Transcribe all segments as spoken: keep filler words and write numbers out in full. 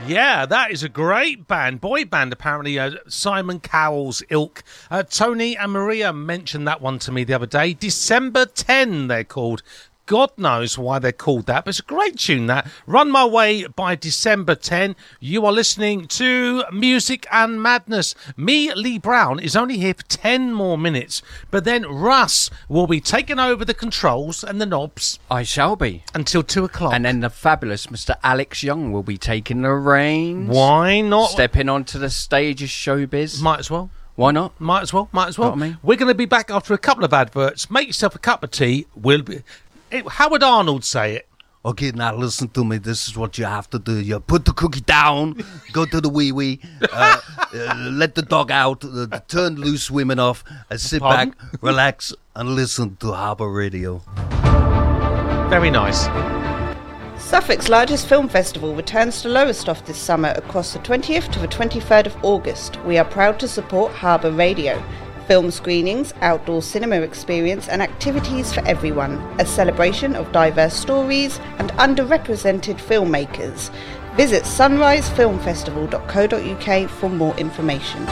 Yeah, that is a great band, boy band, apparently, uh, Simon Cowell's ilk. Uh, Tony and Maria mentioned that one to me the other day. December tenth, they're called. God knows why they're called that, but it's a great tune, that. Run My Way by December tenth. You are listening to Music and Madness. Me, Lee Brown, is only here for ten more minutes, but then Russ will be taking over the controls and the knobs. I shall be. Until two o'clock. And then the fabulous Mister Alex Young will be taking the reins. Why not? Stepping onto the stage of showbiz. Might as well. Why not? Might as well, might as well. Know what I mean? We're going to be back after a couple of adverts. Make yourself a cup of tea. We'll be... It, how would Arnold say it? Okay, now listen to me. This is what you have to do. You put the cookie down, go to the wee-wee, uh, uh, let the dog out, uh, turn loose women off, and sit Pardon? back, relax, and listen to Harbour Radio. Very nice. Suffolk's largest film festival returns to Lowestoft this summer across the twentieth to the twenty-third of August. We are proud to support Harbour Radio. Film screenings, outdoor cinema experience and activities for everyone. A celebration of diverse stories and underrepresented filmmakers. Visit sunrise film festival dot co dot uk for more information.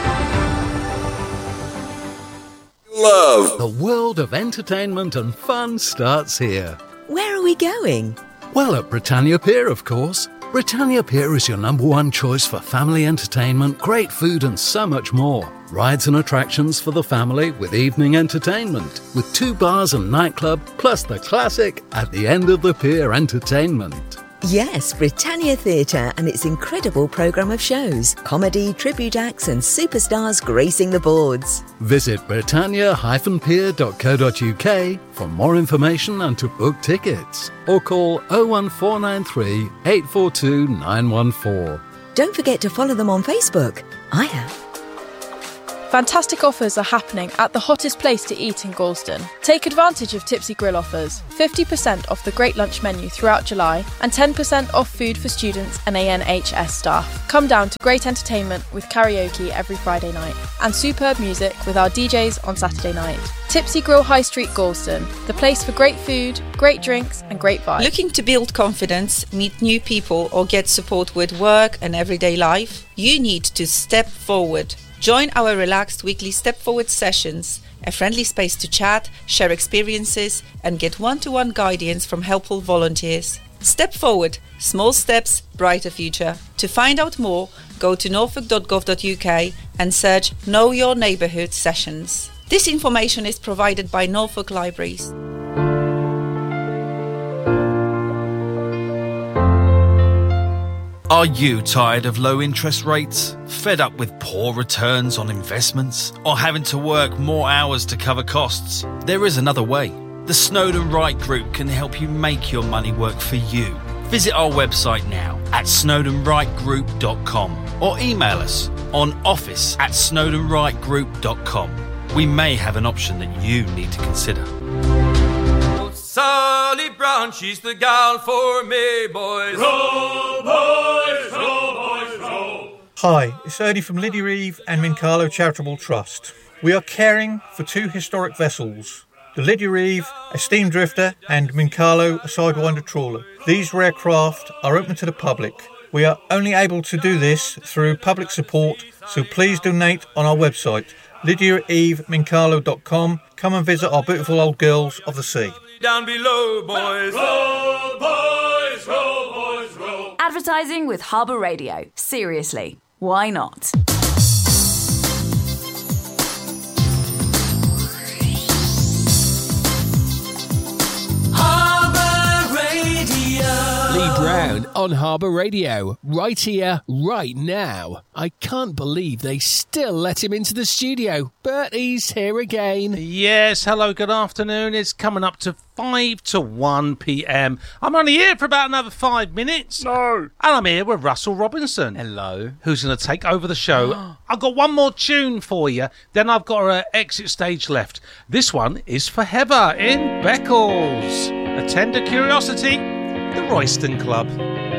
Love. The world of entertainment and fun starts here. Where are we going? Well, at Britannia Pier, of course. Britannia Pier is your number one choice for family entertainment, great food and so much more. Rides and attractions for the family with evening entertainment, with two bars and nightclub, plus the classic At the End of the Pier entertainment. Yes, Britannia Theatre and its incredible programme of shows, comedy, tribute acts and superstars gracing the boards. Visit britannia dash pier dot co dot uk for more information and to book tickets. Or call oh one four nine three, eight four two, nine one four. Don't forget to follow them on Facebook. I have. Fantastic offers are happening at the hottest place to eat in Galston. Take advantage of Tipsy Grill offers. fifty percent off the Great Lunch menu throughout July and ten percent off food for students and A N H S staff. Come down to great entertainment with karaoke every Friday night and superb music with our D Js on Saturday night. Tipsy Grill High Street Galston, the place for great food, great drinks and great vibes. Looking to build confidence, meet new people or get support with work and everyday life? You need to step forward. Join our relaxed weekly Step Forward sessions, a friendly space to chat, share experiences and get one-to-one guidance from helpful volunteers. Step Forward, small steps, brighter future. To find out more, go to norfolk dot gov dot uk and search Know Your Neighbourhood sessions. This information is provided by Norfolk Libraries. Are you tired of low interest rates? Fed up with poor returns on investments? Or having to work more hours to cover costs? There is another way. The Snowden Wright Group can help you make your money work for you. Visit our website now at snowden wright group dot com or email us on office at snowden wright group dot com. We may have an option that you need to consider. Sally Brown, she's the gal for me, boys. Roll, boys, roll, boys, roll. Hi, it's Ernie from Lydia Eve and Mincalo Charitable Trust. We are caring for two historic vessels, the Lydia Eve, a steam drifter, and Mincalo, a sidewinder trawler. These rare craft are open to the public. We are only able to do this through public support, so please donate on our website, lydia eve mincalo dot com. Come and visit our beautiful old girls of the sea. Down below, boys. Roll, boys, roll, boys, roll. Advertising with Harbour Radio. Seriously, why not? Harbour Radio. Lee Brown on Harbour Radio, right here, right now. I can't believe they still let him into the studio, but he's here again. Yes, hello, good afternoon. It's coming up to five to one p.m. I'm only here for about another five minutes. No. And I'm here with Russell Robinson. Hello. Who's going to take over the show. I've got one more tune for you, then I've got an exit stage left. This one is for Heather in Beccles. A tender curiosity, the Royston Club.